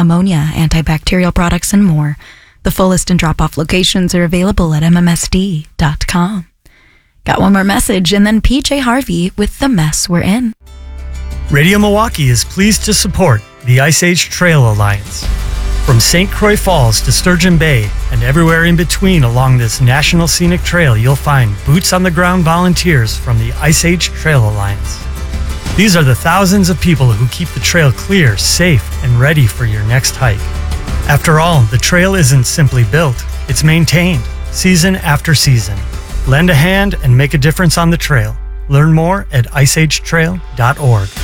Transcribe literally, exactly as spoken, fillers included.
ammonia, antibacterial products, and more. The full list and drop-off locations are available at m m s d dot com. Got one more message, and then P J Harvey with The Mess We're In. Radio Milwaukee is pleased to support the Ice Age Trail Alliance. From Saint Croix Falls to Sturgeon Bay and everywhere in between along this National Scenic Trail, you'll find boots-on-the-ground volunteers from the Ice Age Trail Alliance. These are the thousands of people who keep the trail clear, safe, and ready for your next hike. After all, the trail isn't simply built, it's maintained, season after season. Lend a hand and make a difference on the trail. Learn more at ice age trail dot org.